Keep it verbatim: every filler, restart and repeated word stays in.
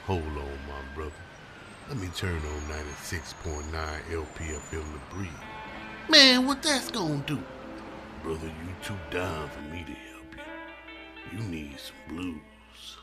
Hold on, my brother. Let me turn on ninety-six point nine L P F M to breathe. Man, what that's gonna do? Brother, you too down for me to help you. You need some blues.